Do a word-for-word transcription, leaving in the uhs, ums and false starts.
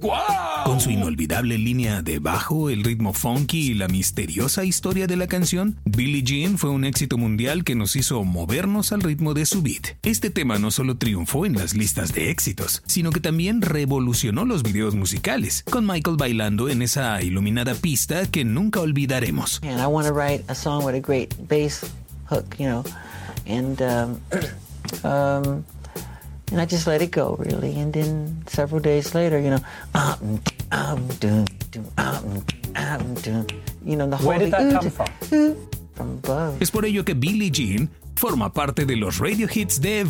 Con su inolvidable línea de bajo, el ritmo funky y la misteriosa historia de la canción, Billie Jean fue un éxito mundial que nos hizo movernos al ritmo de su beat. Este tema no solo triunfó en las listas de éxitos, sino que también revolucionó los videos musicales, con Michael bailando en esa iluminada pista que nunca olvidaremos. And I want to write a song with a great bass hook, you know, and um, um, and I just let it go, really. And then several days later, you know, um, um, dun, dun, um, um, dun, you know, the whole Where did that come from? From above. Es por ello que Billie Jean forma parte de los radio hits de